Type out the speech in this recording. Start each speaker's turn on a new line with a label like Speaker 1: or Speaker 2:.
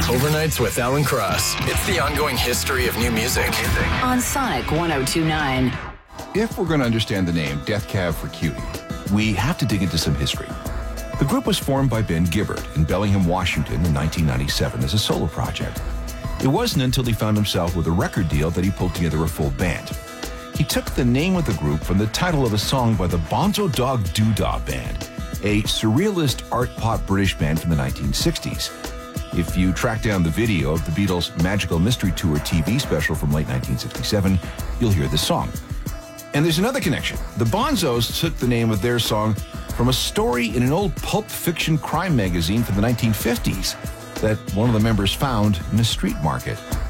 Speaker 1: Overnights with Alan Cross. It's the ongoing history of new music.
Speaker 2: On Sonic 102.9.
Speaker 3: If we're going to understand the name Death Cab for Cutie, we have to dig into some history. The group was formed by Ben Gibbard in Bellingham, Washington in 1997 as a solo project. It wasn't until he found himself with a record deal that he pulled together a full band. He took the name of the group from the title of a song by the Bonzo Dog Doodah Band, a surrealist art pop British band from the 1960s. If you track down the video of the Beatles' Magical Mystery Tour TV special from late 1967, you'll hear this song. And there's another connection. The Bonzos took the name of their song from a story in an old pulp fiction crime magazine from the 1950s that one of the members found in a street market.